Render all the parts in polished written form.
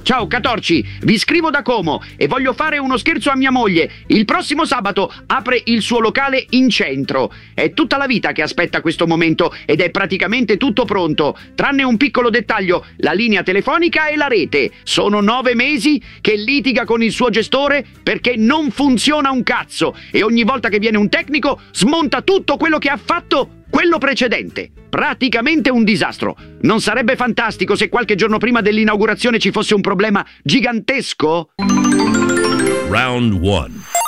Ciao Catorci, vi scrivo da Como e voglio fare uno scherzo a mia moglie. Il prossimo sabato apre il suo locale in centro. È tutta la vita che aspetta questo momento ed è praticamente tutto pronto, tranne un piccolo dettaglio: la linea telefonica e la rete. Sono 9 mesi che litiga con il suo gestore perché non funziona un cazzo e ogni volta che viene un tecnico smonta tutto quello che ha fatto quello precedente. Praticamente un disastro. Non sarebbe fantastico se qualche giorno prima dell'inaugurazione ci fosse un problema gigantesco? Round 1.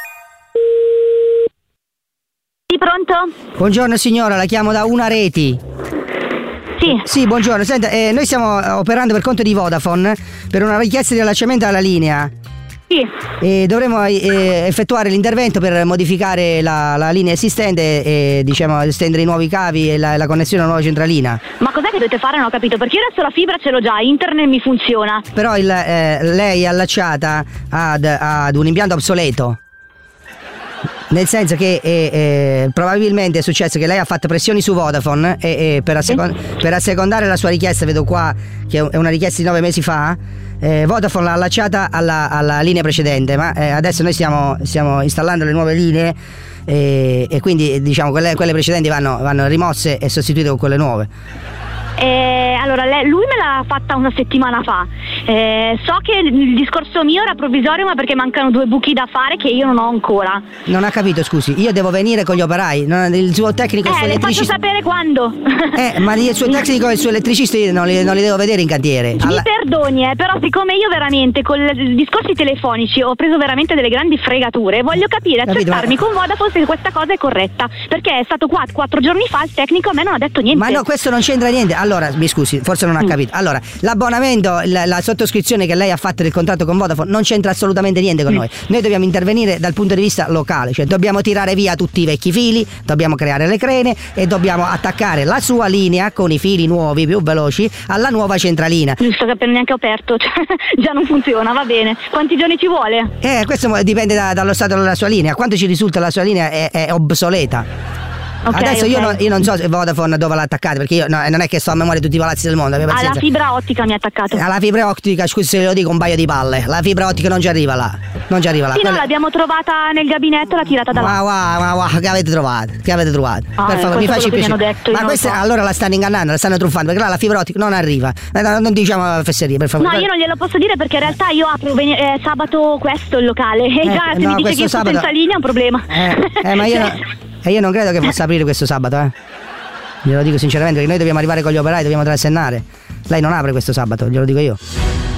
Sì, pronto? Buongiorno signora, la chiamo da Una Reti. Sì, buongiorno. Senta, noi stiamo operando per conto di Vodafone per una richiesta di allacciamento alla linea. Sì. E dovremo effettuare l'intervento per modificare la linea esistente e diciamo estendere i nuovi cavi e la connessione alla nuova centralina. Ma cos'è che dovete fare? Non ho capito, perché io adesso la fibra ce l'ho già, internet mi funziona. Però lei è allacciata ad un impianto obsoleto. Nel senso che probabilmente è successo che lei ha fatto pressioni su Vodafone e per assecondare la sua richiesta, vedo qua che è una richiesta di 9 mesi fa, Vodafone l'ha allacciata alla linea precedente, ma adesso noi stiamo installando le nuove linee e quindi diciamo quelle precedenti vanno rimosse e sostituite con quelle nuove. Allora, lui me l'ha fatta una settimana fa. So che il discorso mio era provvisorio, ma perché mancano 2 buchi da fare che io non ho ancora. Non ha capito, scusi, io devo venire con gli operai, il suo tecnico e il suo elettricista. Le faccio sapere quando. Ma il suo tecnico e il suo elettricista io non li devo vedere in cantiere. Mi perdoni, però siccome io veramente con i discorsi telefonici ho preso veramente delle grandi fregature, voglio capire, accertarmi con Vodafone se questa cosa è corretta, perché è stato qua 4 giorni fa, il tecnico a me non ha detto niente. Ma no, questo non c'entra niente. Allora, mi scusi, forse non ha capito. Allora, l'abbonamento, la sottoscrizione che lei ha fatto del contratto con Vodafone non c'entra assolutamente niente con noi. Noi dobbiamo intervenire dal punto di vista locale, cioè dobbiamo tirare via tutti i vecchi fili, dobbiamo creare le crene e dobbiamo attaccare la sua linea con i fili nuovi più veloci alla nuova centralina. Non sto capendo neanche aperto, cioè, già non funziona, va bene. Quanti giorni ci vuole? Questo dipende dallo stato della sua linea. Quanto ci risulta la sua linea è obsoleta. Adesso io non so se Vodafone dove l'ha attaccata, perché io non è che sto a memoria tutti i palazzi del mondo. Alla fibra ottica mi ha attaccato. Alla fibra ottica, scusi se lo dico un paio di palle. La fibra ottica non ci arriva là. Sì, no, l'abbiamo trovata nel gabinetto, l'ha tirata da là. Ma che avete trovato? Per favore, mi faccia piacere. Ma questa allora la stanno ingannando, la stanno truffando, perché là la fibra ottica non arriva. Non diciamo fesserie, per favore. No, io non glielo posso dire perché in realtà io apro sabato questo il locale. E già se mi dice che io senza linea è un problema. Ma io non credo che possa aprire questo sabato, Glielo dico sinceramente, perché noi dobbiamo arrivare con gli operai, dobbiamo trasennare. Lei non apre questo sabato, glielo dico io.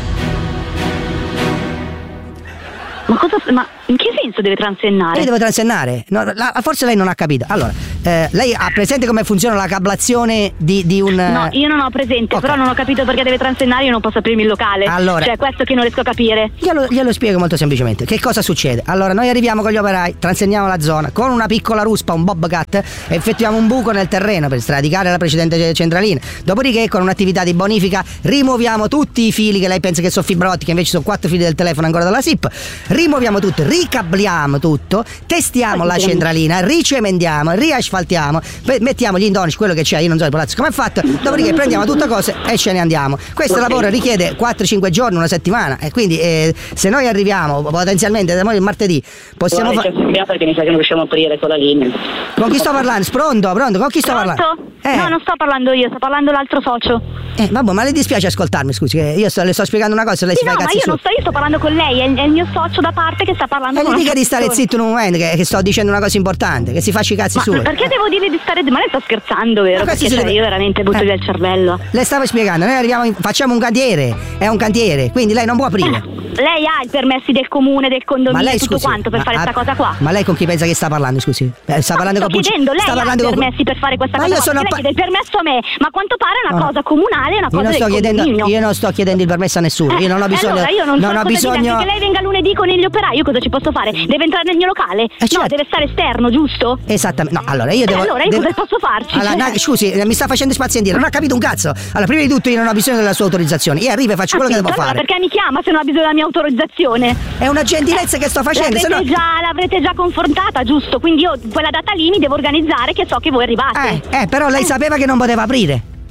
Ma in che senso deve transennare? Lei deve transennare? No, forse lei non ha capito. Allora, lei ha presente come funziona la cablazione di un... No, io non ho presente, okay. Però non ho capito perché deve transennare, io non posso aprirmi il locale. Allora, cioè, questo che non riesco a capire. Glielo spiego molto semplicemente. Che cosa succede? Allora, noi arriviamo con gli operai, transenniamo la zona, con una piccola ruspa, un bobcat, effettuiamo un buco nel terreno per sradicare la precedente centralina. Dopodiché, con un'attività di bonifica, rimuoviamo tutti i fili che lei pensa che sono fibra ottica, invece sono 4 fili del telefono ancora dalla SIP. Rimuoviamo tutto, ricabliamo tutto, testiamo la centralina, ricementiamo, riasfaltiamo, mettiamo gli indonici, quello che c'è, io non so il palazzo come è fatto, dopodiché prendiamo tutte cose e ce ne andiamo. Questo lavoro richiede 4-5 giorni, una settimana, e quindi se noi arriviamo potenzialmente il martedì possiamo fare... perché mi sa che non riusciamo a aprire con la linea. Con chi sto parlando? Pronto? Con chi sto parlando? No, non sto parlando io, sto parlando l'altro socio. Vabbè, ma le dispiace ascoltarmi, scusi, che io le sto spiegando una cosa e lei si fa i cazzi su. Io sto parlando con lei, è il mio socio da parte che sta parlando con lei. Dica di stare zitto in un momento che sto dicendo una cosa importante, che si faccia i cazzi suoi. Perché devo dire di stare... Ma lei sta scherzando, vero? Perché io veramente butto via il cervello. Le stavo spiegando, noi arriviamo, facciamo un cantiere, è un cantiere, quindi lei non può aprire. Lei ha i permessi del comune, del condominio, lei, tutto quanto per fare questa cosa qua. Ma lei con chi pensa che sta parlando, scusi? Sta parlando con chiedendo, lei ha i permessi per fare questa cosa qua. Lei chiede il permesso a me, ma a quanto pare è una cosa comunale, una cosa del condominio. Io non sto chiedendo il permesso a nessuno, io non ho bisogno. Allora io non ho bisogno che lei venga lunedì con gli operai, io cosa ci posso fare? Deve entrare nel mio locale? Certo. No, deve stare esterno, giusto? Esattamente. No, allora io devo... Allora io cosa posso farci? Allora, scusi, mi sta facendo spazientire, non ha capito un cazzo. Allora, prima di tutto io non ho bisogno della sua autorizzazione. Io arrivo e faccio quello che devo fare. Perché mi chiama se non ha bisogno della mia autorizzazione? È una gentilezza che sto facendo. L'avrete già confrontata, giusto? Quindi io quella data lì mi devo organizzare, che so che voi arrivate. Però lei sapeva che non poteva aprire.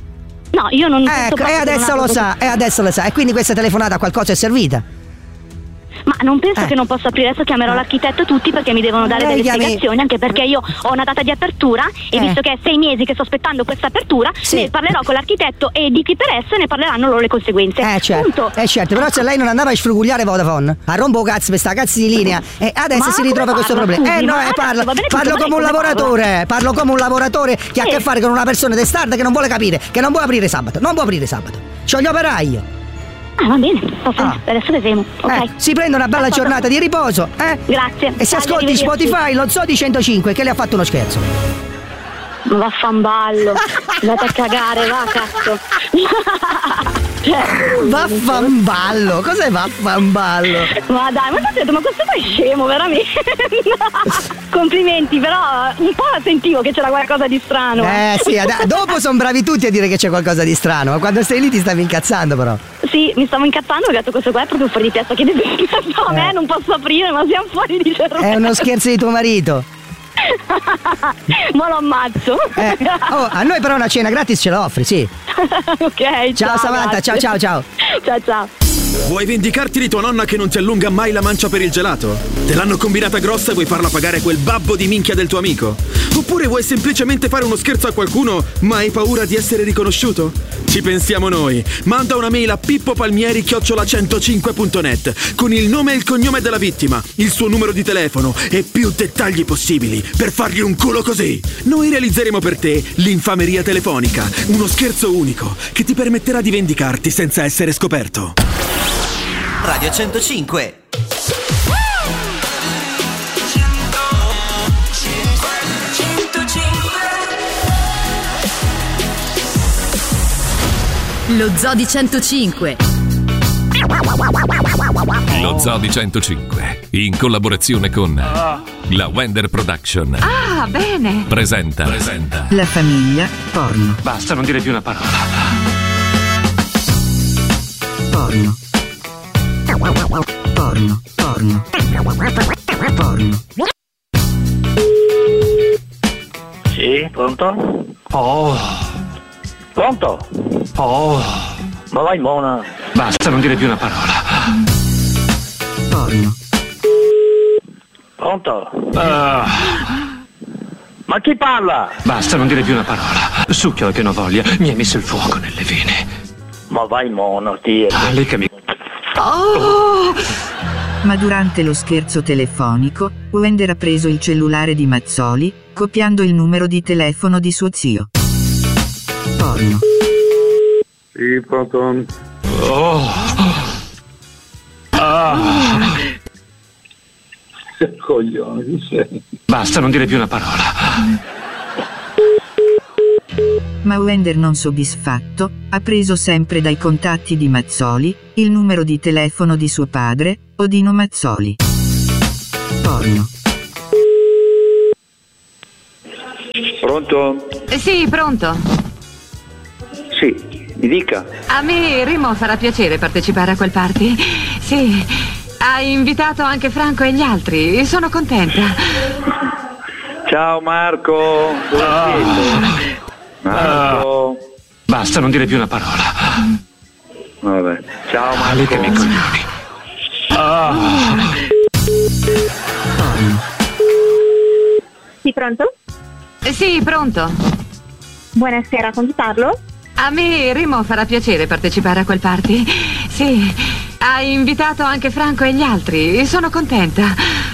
No, io non. Ecco, e adesso lo sa, e quindi questa telefonata a qualcosa è servita? Ma non penso che non posso aprire, adesso chiamerò l'architetto tutti perché mi devono dare delle spiegazioni, anche perché io ho una data di apertura e visto che è 6 mesi che sto aspettando questa apertura, ne parlerò con l'architetto e di chi per esso ne parleranno loro le conseguenze. Certo, però se lei non andava a sfrugugliare Vodafone, a rompo cazzo per sta cazzo di linea, e adesso si ritrova questo problema. Parlo come un lavoratore che ha a che fare con una persona testarda che non vuole capire, che non può aprire sabato, c'ho gli operai io. Va bene, adesso vedremo. Ok. Si prende una bella giornata di riposo, Grazie. E si ascolti Spotify, lo Zoo di 105, che le ha fatto uno scherzo. Vaffanballo. Andate a cagare, va cazzo. Vaffanballo, cos'è vaffanballo? Ma dai, ma questo qua è scemo, veramente. Complimenti, però un po' sentivo che c'era qualcosa di strano. Sì, dopo sono bravi tutti a dire che c'è qualcosa di strano, ma quando sei lì ti stavi incazzando però. Sì, mi stavo incazzando perché ho detto questo qua è proprio fuori di testa, che a me non posso aprire, ma siamo fuori di cervello. È uno scherzo di tuo marito. Ma lo ammazzo. A noi però una cena gratis ce la offri, sì. Ok, ciao Samantha, ciao. Ciao. Vuoi vendicarti di tua nonna che non ti allunga mai la mancia per il gelato? Te l'hanno combinata grossa e vuoi farla pagare quel babbo di minchia del tuo amico? Oppure vuoi semplicemente fare uno scherzo a qualcuno ma hai paura di essere riconosciuto? Ci pensiamo noi. Manda una mail a pippopalmieri@105.net con il nome e il cognome della vittima, il suo numero di telefono e più dettagli possibili per fargli un culo così. Noi realizzeremo per te l'infameria telefonica, uno scherzo unico che ti permetterà di vendicarti senza essere scoperto. Radio 105. Lo Zoo di 105. Lo Zoo di 105, in collaborazione con la Wender Production. Bene. Presenta La famiglia porno. Basta, non dire più una parola. Porno. Sì, pronto? Pronto? Ma vai mona. Basta, non dire più una parola. Porno. Pronto? Ma chi parla? Basta, non dire più una parola. Succhio che non voglia, mi hai messo il fuoco nelle vene. Ma vai mona, ti. Leccami. Ma durante lo scherzo telefonico, Wender ha preso il cellulare di Mazzoli, copiando il numero di telefono di suo zio. Porno. Sì, pronto? Coglione, sei. Basta, non dire più una parola. Ma Wender, non soddisfatto, ha preso sempre dai contatti di Mazzoli il numero di telefono di suo padre, Odino Mazzoli. Porno. Pronto? Sì, pronto. Sì, mi dica. A me Remo farà piacere partecipare a quel party. Sì, hai invitato anche Franco e gli altri, sono contenta. Ciao Marco, dove siete? Marco. Basta, non dire più una parola. Vabbè. Ciao Marco. Leccami i coglioni. Sì, pronto? Sì, pronto. Buonasera, con chi parlo? A me Remo farà piacere partecipare a quel party. Sì, hai invitato anche Franco e gli altri, sono contenta.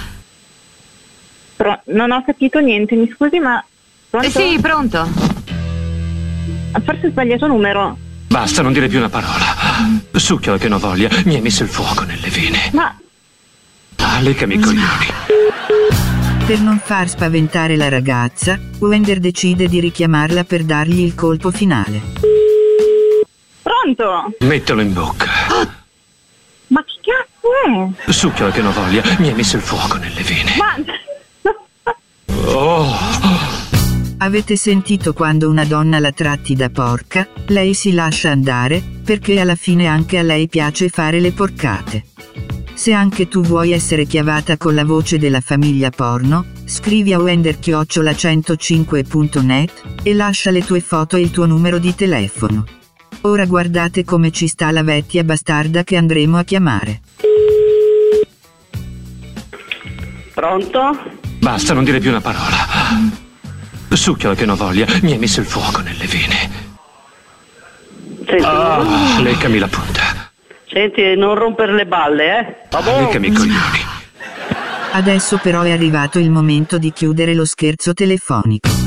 Non ho capito niente, mi scusi, ma... Pronto? Sì, pronto. Forse ho sbagliato numero. Basta, non dire più una parola. Succhio che non voglia, mi hai messo il fuoco nelle vene. Ma... Leccami i coglioni. Per non far spaventare la ragazza, Wender decide di richiamarla per dargli il colpo finale. Pronto? Mettilo in bocca. Ma che cazzo è? Succhio che non voglia, mi hai messo il fuoco nelle vene. Ma... Avete sentito quando una donna la tratti da porca, lei si lascia andare, perché alla fine anche a lei piace fare le porcate. Se anche tu vuoi essere chiavata con la voce della famiglia porno, scrivi a wender@105.net e lascia le tue foto e il tuo numero di telefono. Ora guardate come ci sta la vecchia bastarda che andremo a chiamare. Pronto? Basta, non dire più una parola. Succhiala che non voglia, mi hai messo il fuoco nelle vene. Senti, leccami la punta. Senti, non rompere le balle, Leccami i coglioni. Adesso però è arrivato il momento di chiudere lo scherzo telefonico.